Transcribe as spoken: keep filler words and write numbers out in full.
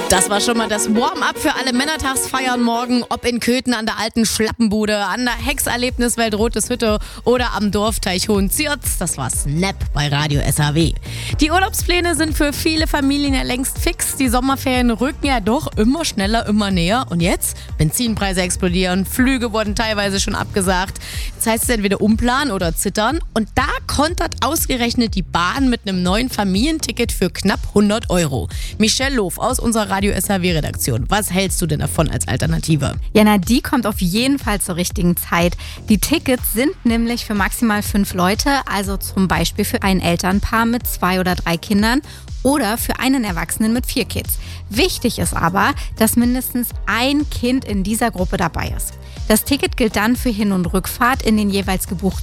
Das war schon mal das Warm-up für alle Männertagsfeiern morgen, ob in Köthen an der alten Schlappenbude, an der Hexerlebniswelt Rotes Hütte oder am Dorfteich Hohenzierz. Das war Snap bei Radio S H W. Die Urlaubspläne sind für viele Familien ja längst fix. Die Sommerferien rücken ja doch immer schneller, immer näher. Und jetzt? Benzinpreise explodieren, Flüge wurden teilweise schon abgesagt. Jetzt heißt es entweder umplanen oder zittern. Und da kontert ausgerechnet die Bahn mit einem neuen Familienticket für knapp hundert Euro. Michelle Loof aus unserer Radio S H W-Redaktion. Was hältst du denn davon als Alternative? Jana, die kommt auf jeden Fall zur richtigen Zeit. Die Tickets sind nämlich für maximal fünf Leute, also zum Beispiel für ein Elternpaar mit zwei oder drei Kindern oder für einen Erwachsenen mit vier Kids. Wichtig ist aber, dass mindestens ein Kind in dieser Gruppe dabei ist. Das Ticket gilt dann für Hin- und Rückfahrt in den jeweils gebuchten